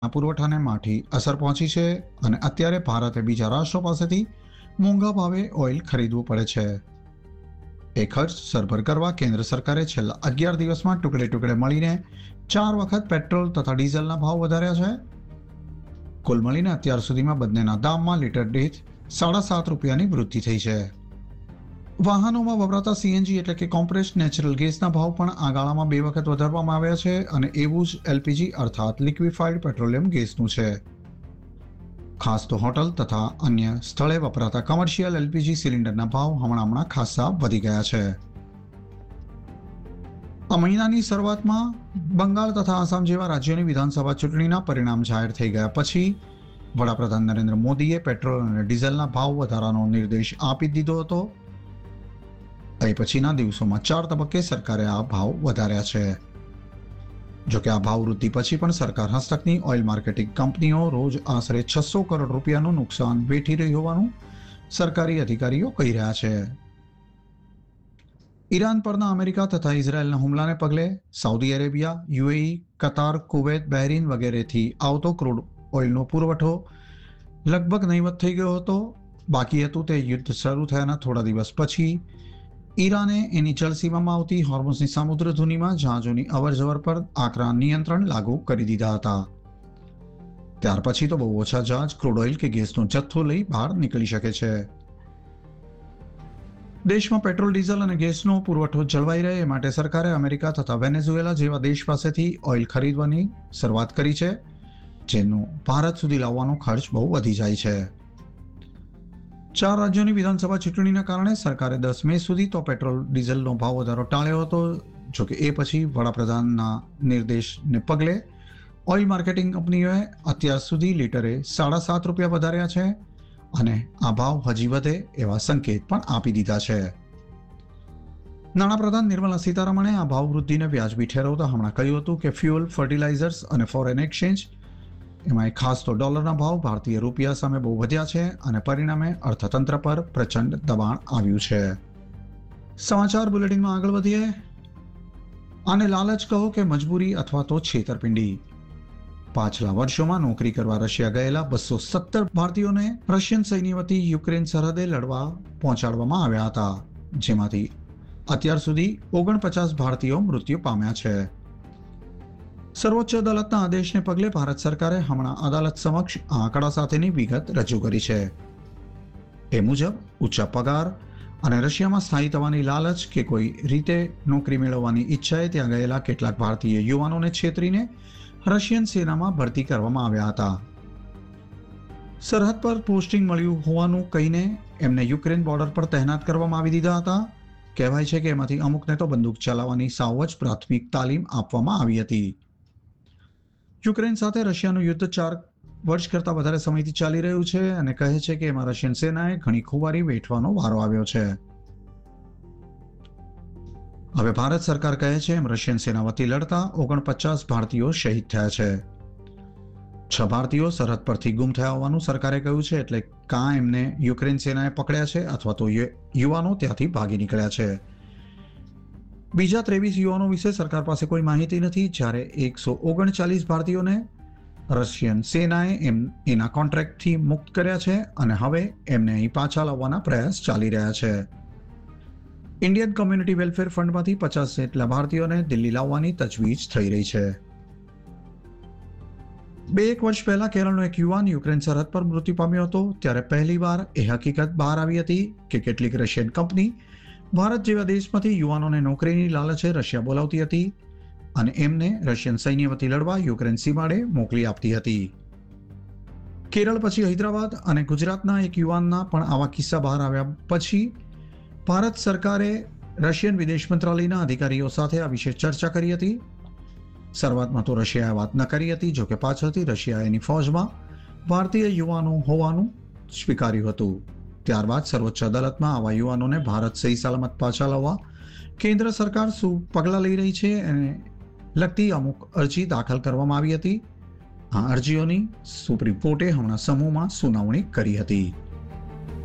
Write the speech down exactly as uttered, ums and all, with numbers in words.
પુરવઠાને માઠી અસર પહોંચી છે અને અત્યારે ભારતે બીજા રાષ્ટ્રો પાસેથી મોંઘા ભાવે ઓઇલ ખરીદવું પડે છે. એ ખર્ચ સરભર કરવા કેન્દ્ર સરકારે છેલ્લા અગિયાર દિવસમાં ટુકડે ટુકડે મળીને ચાર વખત પેટ્રોલ તથા ડીઝલના ભાવ વધાર્યા છે. કુલ મળીને અત્યાર સુધીમાં બંનેના દામમાં લીટર દીઠ સાડા સાત રૂપિયાની વૃદ્ધિ થઈ છે. વાહનોમાં વપરાતા સીએનજી એટલે કે કોમ્પ્રેસ્ડ નેચરલ ગેસના ભાવ પણ આ ગાળામાં બે વખત વધારવામાં આવ્યા છે અને એવું જ એલપીજી અર્થાત લિક્વિફાઈડ પેટ્રોલિયમ ગેસનું છે. ખાસ તો હોટલ તથા અન્ય સ્થળે વપરાતા કમર્શિયલ એલપીજી સિલિન્ડરના ભાવ હમણાં હમણાં ખાસ્સા વધી ગયા છે. આ મહિનાની શરૂઆતમાં બંગાળ તથા આસામ જેવા રાજ્યોની વિધાનસભા ચૂંટણીના પરિણામ જાહેર થઈ ગયા પછી વડાપ્રધાન નરેન્દ્ર મોદીએ પેટ્રોલ અને ડીઝલના ભાવ વધારાનો નિર્દેશ આપી દીધો હતો. એ પછીના દિવસોમાં ચાર તબક્કે સરકારે આ ભાવ વધાર્યા છે. જોકે આ ભાવ વૃદ્ધિ પછી પણ સરકાર હસ્તકની ઓઇલ માર્કેટિંગ કંપનીઓ રોજ આશરે છસો કરોડ રૂપિયાનું નુકસાન વેઠી રહી હોવાનું સરકારી અધિકારીઓ કહી રહ્યા છે. ઈરાન પરના અમેરિકા તથા ઇઝરાયેલના હુમલાને પગલે સાઉદી અરેબિયા, યુએઈ, કતાર, કુવૈત, બહેરીન વગેરેથી આવતો ક્રૂડ ઓઇલનો પુરવઠો લગભગ નહીવત થઈ ગયો હતો. બાકી હતું તે યુદ્ધ શરૂ થયાના થોડા દિવસ પછી ઈરાને એની જળસીમામાં આવતી હોર્મુઝની સમુદ્ર ધુનીમાં જહાજોની અવરજવર પર આકરા નિયંત્રણ લાગુ કરી દીધા હતા. ત્યાર પછી તો બહુ ઓછા જહાજ ક્રૂડ ઓઇલ કે ગેસનો જથ્થો લઈ બહાર નીકળી શકે છે. દેશમાં પેટ્રોલ, ડીઝલ અને ગેસનો પુરવઠો જળવાઈ રહે એ માટે સરકારે અમેરિકા તથા વેનેઝુએલા જેવા દેશ પાસેથી ઓઇલ ખરીદવાની શરૂઆત કરી છે, જેનો ભારત સુધી લાવવાનો ખર્ચ બહુ વધી જાય છે. ચાર રાજ્યોની વિધાનસભા ચૂંટણીના કારણે સરકારે દસ મે સુધી તો પેટ્રોલ ડીઝલનો ભાવ વધારો ટાળ્યો હતો. જોકે એ પછી વડાપ્રધાનના નિર્દેશને પગલે ઓઇલ માર્કેટિંગ કંપનીઓએ અત્યાર સુધી લીટરે સાડા સાત રૂપિયા વધાર્યા છે અને આ ભાવ હજી વધે એવા સંકેત પણ આપી દીધા છે. નાણાપ્રધાન નિર્મલા સીતારમણે આ ભાવ વૃદ્ધિને વ્યાજબી ઠેરવતા હમણાં કહ્યું હતું કે ફ્યુઅલ, ફર્ટિલાઇઝર્સ અને ફોરેન એક્સચેન્જ એમાં ખાસ તો ડોલરના ભાવ ભારતીય રૂપિયા સામે બહુ વધ્યા છે અને પરિણામે અર્થતંત્ર પર પ્રચંડ દબાણ આવ્યું છે. સમાચાર બુલેટિનમાં આગળ વધીએ. આને લાલચ કહો કે મજબૂરી અથવા તો છેતરપિંડી. પાછલા વર્ષોમાં નોકરી કરવા રશિયા ગયેલા બસો સત્તર ભારતીયોને રશિયન સૈન્ય વતી યુક્રેન સરહદે લડવા પહોંચાડવામાં આવ્યા હતા, જેમાંથી અત્યાર સુધી ઓગણપચાસ ભારતીયો મૃત્યુ પામ્યા છે. સર્વોચ્ચ અદાલતના આદેશને પગલે ભારત સરકારે હમણાં અદાલત સમક્ષ આ આંકડા સાથેની વિગત રજૂ કરી છે. એ મુજબ ઊંચા પગાર અને રશિયામાં સ્થાયી થવાની લાલચ કે કોઈ રીતે નોકરી મેળવવાની ઈચ્છાએ ત્યાં ગયેલા કેટલાક ભારતીય યુવાનોને છેતરીને રશિયન સેનામાં ભરતી કરવામાં આવ્યા હતા. સરહદ પર પોસ્ટિંગ મળ્યું હોવાનું કહીને એમને યુક્રેન બોર્ડર પર તહેનાત કરવામાં આવી દીધા હતા. કહેવાય છે કે એમાંથી અમુકને તો બંદૂક ચલાવવાની સાવ જ પ્રાથમિક તાલીમ આપવામાં આવી હતી. યુક્રેન સાથે રશિયાનું યુદ્ધ ચાર વર્ષ કરતાં વધારે સમયથી ચાલી રહ્યું છે અને કહે છે કે એમાં રશિયન સેનાએ ઘણી ખુવારી વેઠવાનો વારો આવ્યો છે. હવે ભારત સરકાર કહે છે એમ રશિયન સેના વતી લડતા ઓગણપચાસ ભારતીયો શહીદ થયા છે. છ ભારતીયો સરહદ પરથી ગુમ થયા હોવાનું સરકારે કહ્યું છે, એટલે કાં એમને યુક્રેન સેનાએ પકડ્યા છે અથવા તો યુવાનો ત્યાંથી ભાગી નીકળ્યા છે. બીજા ત્રેવીસ યુવાનો વિશે સરકાર પાસે કોઈ માહિતી નથી, જ્યારે એકસો ઓગણચાલીસ ભારતીયોને રશિયન સેનાએ એમ એના કોન્ટ્રાક્ટથી મુક્ત કર્યા છે અને હવે એમને અહીં પાછા લાવવાના પ્રયાસ ચાલી રહ્યા છે. ઇન્ડિયન કમ્યુનિટી વેલફેર ફંડમાંથી પચાસ જેટલા ભારતીયોને દિલ્હી લાવવાની તજવીજ થઈ રહી છે. બે એક વર્ષ પહેલા કેરળનો એક યુવાન યુક્રેન સરહદ પર મૃત્યુ પામ્યો હતો, ત્યારે પહેલીવાર એ હકીકત બહાર આવી હતી કે કેટલીક રશિયન કંપની ભારત જેવા દેશમાંથી યુવાનોને નોકરીની લાલચે રશિયા બોલાવતી હતી અને એમને રશિયન સૈન્ય વતી લડવા યુક્રેન સીમાડે મોકલી આપતી હતી. કેરળ પછી હૈદરાબાદ અને ગુજરાતના એક યુવાનના પણ આવા કિસ્સા બહાર આવ્યા પછી ભારત સરકારે રશિયન વિદેશ મંત્રાલયના અધિકારીઓ સાથે આ વિશે ચર્ચા કરી હતી. શરૂઆતમાં તો રશિયાએ વાત ન કરી હતી, જોકે પાછળથી રશિયાએ એની ફૌજમાં ભારતીય યુવાનો હોવાનું સ્વીકાર્યું હતું. ત્યારબાદ સર્વોચ્ચ અદાલતમાં આવા યુવાનોને ભારત સહી સલામત પાછા લાવવા કેન્દ્ર સરકાર શું પગલાં લઈ રહી છે એને લગતી અમુક અરજી દાખલ કરવામાં આવી હતી. આ અરજીઓની સુપ્રીમ કોર્ટે હમણાં સમૂહમાં સુનાવણી કરી હતી.